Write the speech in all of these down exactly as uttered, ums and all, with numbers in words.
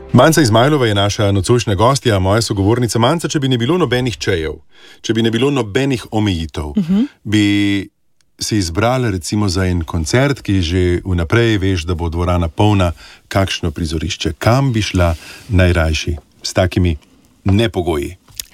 Manca Izmajlova je naša nocojšnja gostja, moja sogovornica. Manca, če bi ne bilo nobenih čejev, če bi ne bilo nobenih omejitev, uh-huh. bi si izbrala recimo za en koncert, ki že vnaprej veš, da bo dvorana polna, kakšno prizorišče, kam bi šla najrajši s takimi nepogoji?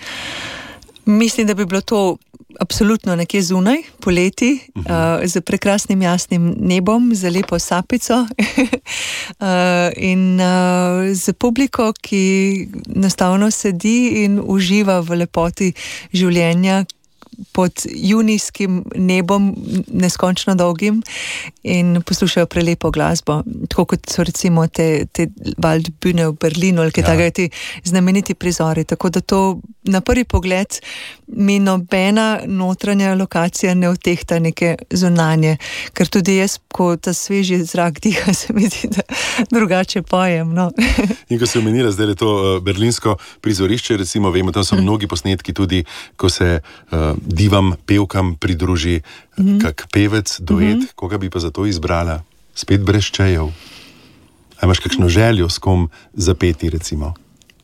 Mislim, da bi bilo to absolutno nekje zunaj, poleti, uh-huh. uh, z prekrasnim jasnim nebom, z lepo sapico uh, in uh, z publiko, ki enostavno sedi in uživa v lepoti življenja pod junijskim nebom, neskončno dolgim, in poslušajo prelepo glasbo. Tako kot so recimo te, te Waldbühne v Berlinu, ali kaj ja. Takega, ti znameniti prizori. Tako da to na prvi pogled mi nobena notranja lokacija ne utehta neke zunanje, ker tudi jaz, ko ta sveži zrak diha, se mi zdi, da drugače pojem. No. In ko se omenila zdaj je to uh, berlinsko prizorišče, recimo vemo, tam so mnogi posnetki tudi, ko se uh, divam, pevkam pridruži mm-hmm. kak pevec, duet, mm-hmm. koga bi pa za to izbrala? Spet brez čejev. A imaš kakšno željo s kom zapeti, recimo?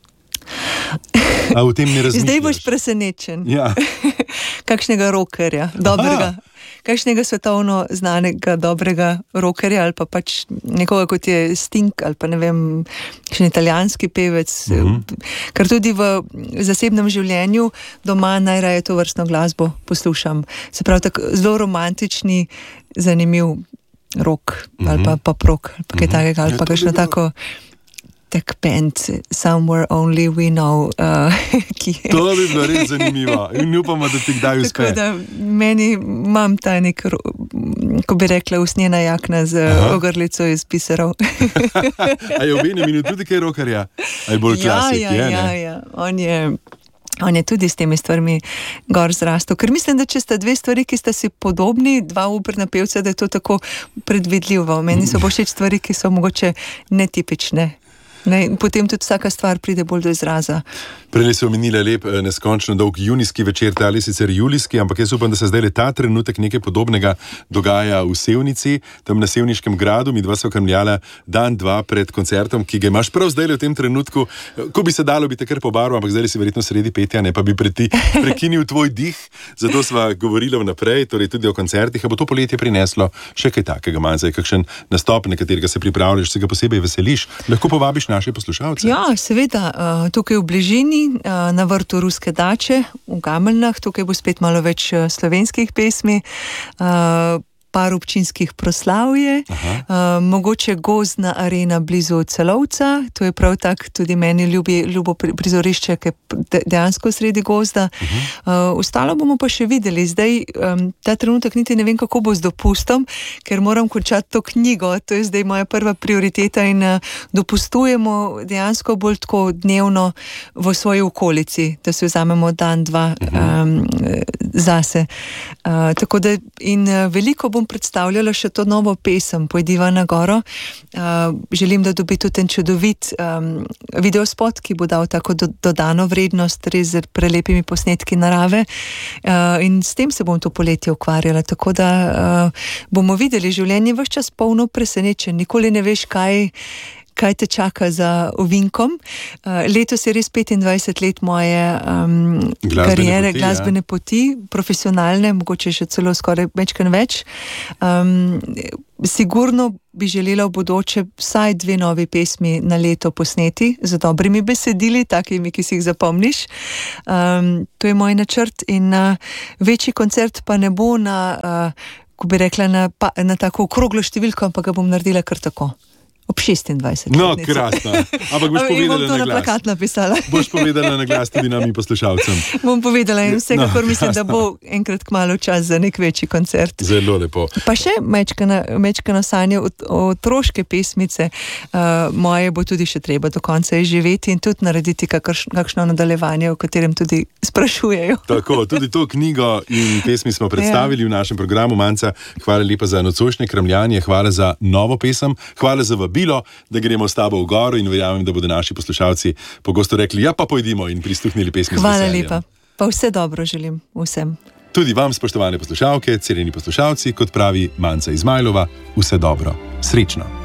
A v tem ne razmišljaš? Zdaj boš presenečen. Ja. Kakšnega rockerja, dobrega. Aha. Kakšnega svetovno znanega, dobrega rockerja, ali pa pač nekoga, kot je Sting, ali pa ne vem, še italijanski pevec, uh-huh. ker tudi v zasebnem življenju doma najraje to vrstno glasbo poslušam. Se pravi, tako zelo romantični, zanimiv rock, uh-huh. ali pa pop rock, ali pa kaj uh-huh. takega, ali pa kakšno tako tak band, Somewhere Only We Know. Uh, ki je... To bi bilo res zanimivo in upamo, da ti kdaj uspe. Tako da meni imam ta nek, ko bi rekla, usnjena jakna z Aha. ogrlico iz biserov. A je v Benjaminu tudi kaj rockerja? A je bolj klasik, ja, je, ja, ne? Ja, ja, on je... On je tudi s temi stvarmi gor zrastel. Ker mislim, da če sta dve stvari, ki sta si podobni, dva operna pevca, da je to tako predvidljivo. Meni so bo všeč stvari, ki so mogoče netipične. Ne, potem tudi vsaka stvar pride bolj do izraza. Prej si omenila lep, neskončno dolg junijski večer, ali sicer julijski, ampak jaz upam, da se zdaj le ta trenutek nekaj podobnega dogaja v Sevnici, tam na Sevniškem gradu. Mi dva sva krmljala dan, dva pred koncertom, ki ga imaš prav zdaj le v tem trenutku. Ko bi se dalo, bi te kar pobarval, ampak zdaj si verjetno sredi petja, ne pa bi preti, prekinil tvoj dih. Zato sva govorila vnaprej, torej tudi o koncertih. A bo to poletje prineslo še kaj takega, Manca, kakšen nastop, na katerega se pripravljaš, se ga posebej veseliš? Lahko povabiš naše poslušalce? Ja, seveda, tukaj v bližini, na vrtu Ruske dače, v Gameljnah, tukaj bo spet malo več slovenskih pesmi, par občinskih proslav je, uh, mogoče gozdna arena blizu Celovca, to je prav tak tudi meni ljubi, ljubo prizorišče, ki je dejansko sredi gozda. Uh-huh. Uh, ostalo bomo pa še videli. Zdaj, um, ta trenutek niti ne vem, kako bo z dopustom, ker moram končati to knjigo, to je zdaj moja prva prioriteta in uh, dopustujemo dejansko bolj tako dnevno v svoji okolici, da se vzamemo dan, dva uh-huh. um, zase. Uh, tako da in uh, veliko bom predstavljala še to novo pesem Pojdiva na goro. Uh, želim, da dobi tudi ten čudovit um, videospot, ki bo dal tako do, dodano vrednost res z prelepimi posnetki narave. Uh, in s tem se bom to poletje ukvarjala. Tako da uh, bomo videli življenje ves čas polno presenečen. Nikoli ne veš, kaj kaj te čaka za ovinkom. Uh, letos je res petindvajset let moje um, karijere, poti, glasbene ja. poti, profesionalne, mogoče še celo skoraj večkrat več. Um, sigurno bi želela v bodoče vsaj dve novi pesmi na leto posneti, z dobrimi besedili, takimi, ki si jih zapomniš. Um, to je moj načrt in uh, večji koncert pa ne bo na, uh, ko bi rekla, na, pa, na tako okroglo številko, ampak ga bom naredila kar tako. Ob šestindvajset. No, krasno. Ampak boš povedala na glas. Na plakat napisala. Boš povedala na glas tudi nam in poslušalcem. Bom povedala in vsekakor no, mislim, da bo enkrat kmalu čas za nek večji koncert. Zelo lepo. Pa še mečkano sanje otroške pesmice. Uh, moje bo tudi še treba do konca izživeti in tudi narediti kakrš, kakšno nadaljevanje, o katerem tudi sprašujejo. Tako, tudi to knjigo in pesmi smo predstavili ja. v našem programu. Manca, hvala lepa za nocojšnje krmljanje, hvala za novo pesem, hvala za vabilo, da gremo s tabo v goro in verjamem, da bodo naši poslušalci pogosto rekli, ja pa pojdimo in prisluhnili pesmi z veseljem. Hvala lepa, pa vse dobro želim vsem. Tudi vam, spoštovane poslušalke, cenjeni poslušalci, kot pravi Manca Izmajlova, vse dobro, srečno.